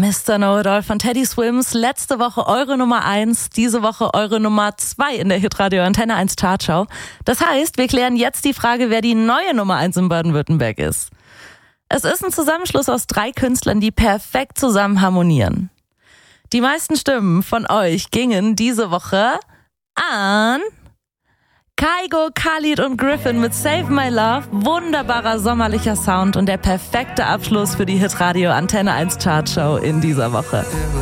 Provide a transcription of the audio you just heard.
Mr. Know-It-All von Teddy Swims. Letzte Woche eure Nummer 1, diese Woche eure Nummer 2 in der Hitradio Antenne 1 Chartshow. Das heißt, wir klären jetzt die Frage, wer die neue Nummer 1 in Baden-Württemberg ist. Es ist ein Zusammenschluss aus 3 Künstlern, die perfekt zusammen harmonieren. Die meisten Stimmen von euch gingen diese Woche an Kygo, Khalid und Griffin mit Save My Love. Wunderbarer sommerlicher Sound und der perfekte Abschluss für die Hitradio Antenne 1 Chartshow in dieser Woche.